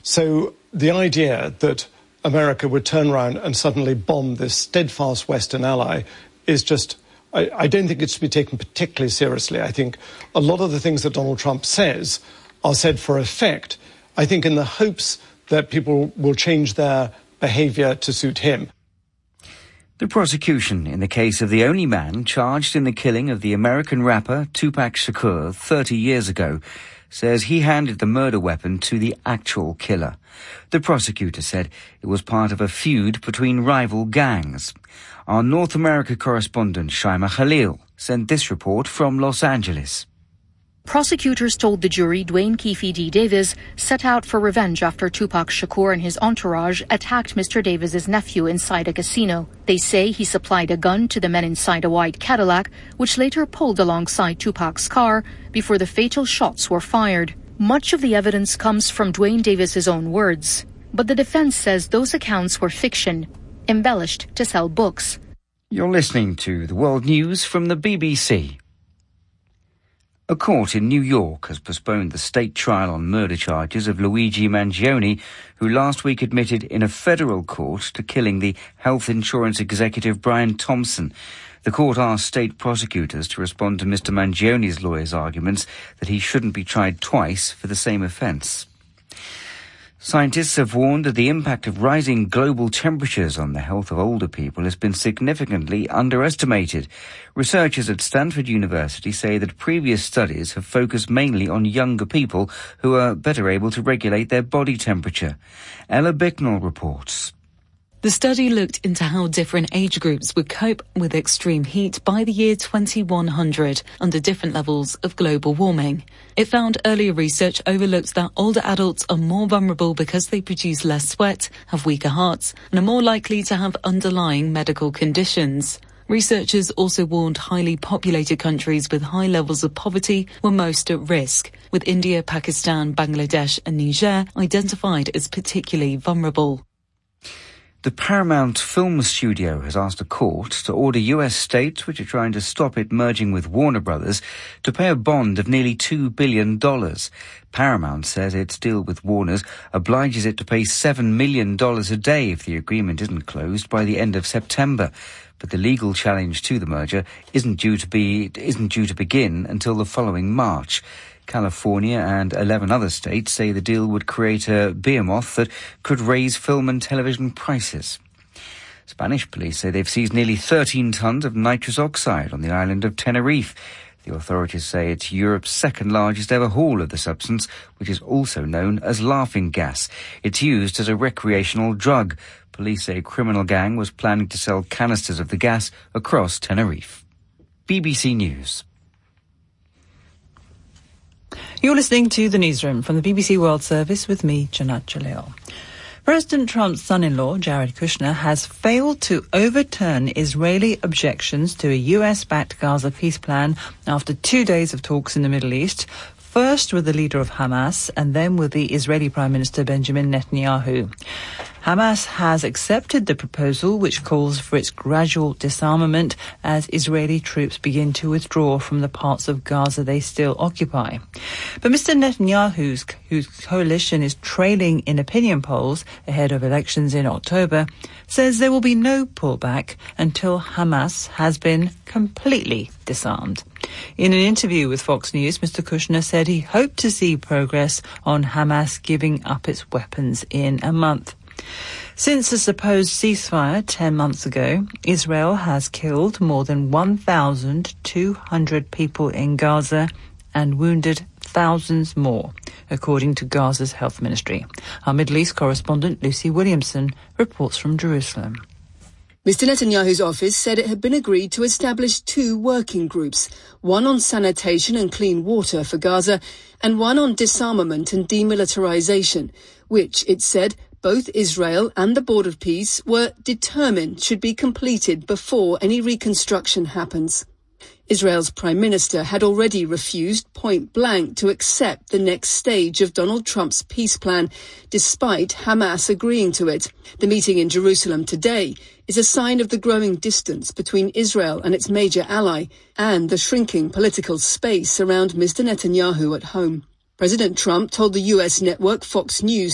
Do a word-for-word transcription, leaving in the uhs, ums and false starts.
So the idea that America would turn around and suddenly bomb this steadfast Western ally is just, I, I don't think it's to be taken particularly seriously. I think a lot of the things that Donald Trump says are said for effect, I think in the hopes that people will change their behaviour to suit him. The prosecution in the case of the only man charged in the killing of the American rapper Tupac Shakur thirty years ago says he handed the murder weapon to the actual killer. The prosecutor said it was part of a feud between rival gangs. Our North America correspondent Shaima Khalil sent this report from Los Angeles. Prosecutors told the jury Dwayne Keefe D. Davis set out for revenge after Tupac Shakur and his entourage attacked Mister Davis's nephew inside a casino. They say he supplied a gun to the men inside a white Cadillac, which later pulled alongside Tupac's car before the fatal shots were fired. Much of the evidence comes from Dwayne Davis's own words, but the defense says those accounts were fiction, embellished to sell books. You're listening to the World News from the B B C. A court in New York has postponed the state trial on murder charges of Luigi Mangione, who last week admitted in a federal court to killing the health insurance executive Brian Thompson. The court asked state prosecutors to respond to Mister Mangione's lawyer's arguments that he shouldn't be tried twice for the same offence. Scientists have warned that the impact of rising global temperatures on the health of older people has been significantly underestimated. Researchers at Stanford University say that previous studies have focused mainly on younger people who are better able to regulate their body temperature. Ella Bicknell reports. The study looked into how different age groups would cope with extreme heat by the year twenty-one hundred under different levels of global warming. It found earlier research overlooked that older adults are more vulnerable because they produce less sweat, have weaker hearts, and are more likely to have underlying medical conditions. Researchers also warned highly populated countries with high levels of poverty were most at risk, with India, Pakistan, Bangladesh and Niger identified as particularly vulnerable. The Paramount Film Studio has asked a court to order U S states, which are trying to stop it merging with Warner Brothers, to pay a bond of nearly two billion dollars. Paramount says its deal with Warner's obliges it to pay seven million dollars a day if the agreement isn't closed by the end of September. But the legal challenge to the merger isn't due to be isn't due to begin until the following March. California and eleven other states say the deal would create a behemoth that could raise film and television prices. Spanish police say they've seized nearly thirteen tons of nitrous oxide on the island of Tenerife. The authorities say it's Europe's second largest ever haul of the substance, which is also known as laughing gas. It's used as a recreational drug. Police say a criminal gang was planning to sell canisters of the gas across Tenerife. B B C News. You're listening to The Newsroom from the B B C World Service with me, Janat Jalil. President Trump's son-in-law, Jared Kushner, has failed to overturn Israeli objections to a U S-backed Gaza peace plan after two days of talks in the Middle East, first with the leader of Hamas and then with the Israeli Prime Minister Benjamin Netanyahu. Hamas has accepted the proposal, which calls for its gradual disarmament as Israeli troops begin to withdraw from the parts of Gaza they still occupy. But Mister Netanyahu's whose coalition is trailing in opinion polls ahead of elections in October, says there will be no pullback until Hamas has been completely disarmed. In an interview with Fox News, Mister Kushner said he hoped to see progress on Hamas giving up its weapons in a month. Since the supposed ceasefire ten months ago, Israel has killed more than one thousand two hundred people in Gaza and wounded thousands more, according to Gaza's health ministry. Our Middle East correspondent Lucy Williamson reports from Jerusalem. Mister Netanyahu's office said it had been agreed to establish two working groups, one on sanitation and clean water for Gaza and one on disarmament and demilitarization, which, it said, both Israel and the Board of Peace were determined should be completed before any reconstruction happens. Israel's Prime Minister had already refused point blank to accept the next stage of Donald Trump's peace plan, despite Hamas agreeing to it. The meeting in Jerusalem today is a sign of the growing distance between Israel and its major ally and the shrinking political space around Mister Netanyahu at home. President Trump told the U S network Fox News